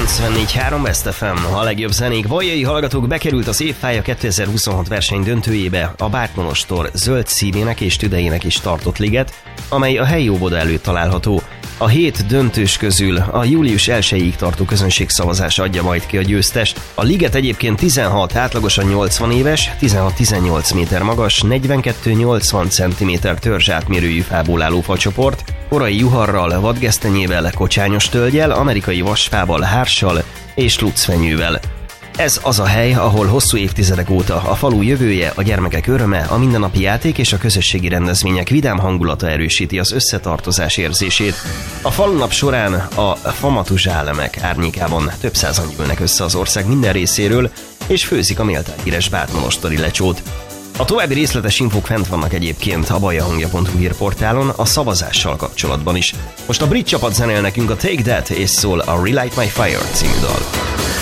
94.3 West FM, a legjobb zenék. Vajai hallgatók, bekerült az Évfája 2026 verseny döntőjébe a Bártmonostor zöld szívének és tüdejének is tartott liget, amely a helyi óvoda előtt található. A 7 döntős közül a július 1-ig tartó közönségszavazás adja majd ki a győztest. A liget egyébként 16 átlagosan 80 éves, 16-18 méter magas, 42-80 cm törzsátmérőjű fából álló facsoport, korai juharral, vadgesztenyével, kocsányos tölgyel, amerikai vasfával, hárssal és lucfenyővel. Ez az a hely, ahol hosszú évtizedek óta a falu jövője, a gyermekek öröme, a mindennapi játék és a közösségi rendezvények vidám hangulata erősíti az összetartozás érzését. A falunap során a famatuzsálemek árnyékában több százan gyűlnek össze az ország minden részéről, és főzik a méltán híres bártmonostori lecsót. A további részletes infók fent vannak egyébként a bajahangja.hu hírportálon a szavazással kapcsolatban is. Most a brit csapat zenél nekünk a Take That és szól a Relight My Fire című dal.